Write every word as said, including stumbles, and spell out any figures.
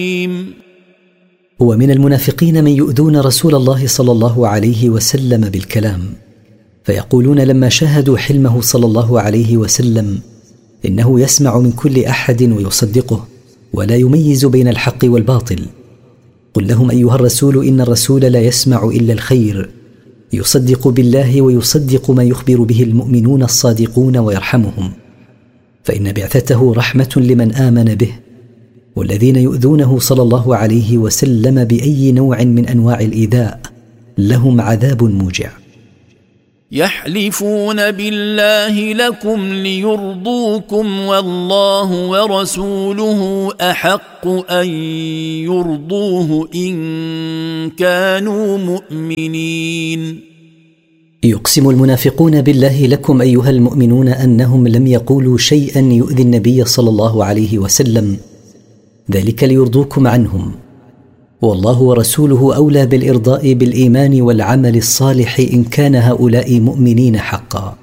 ومن المنافقين من يؤذون رسول الله صلى الله عليه وسلم بالكلام، فيقولون لما شاهدوا حلمه صلى الله عليه وسلم إنه يسمع من كل أحد ويصدقه ولا يميز بين الحق والباطل. قل لهم أيها الرسول إن الرسول لا يسمع إلا الخير، يصدق بالله ويصدق ما يخبر به المؤمنون الصادقون ويرحمهم، فإن بعثته رحمة لمن آمن به، والذين يؤذونه صلى الله عليه وسلم بأي نوع من أنواع الإيذاء لهم عذاب موجع. يحلفون بالله لكم ليرضوكم والله ورسوله أحق أن يرضوه إن كانوا مؤمنين. يقسم المنافقون بالله لكم أيها المؤمنون أنهم لم يقولوا شيئا يؤذي النبي صلى الله عليه وسلم، ذلك ليرضوكم عنهم، والله ورسوله أولى بالإرضاء بالإيمان والعمل الصالح إن كان هؤلاء مؤمنين حقا.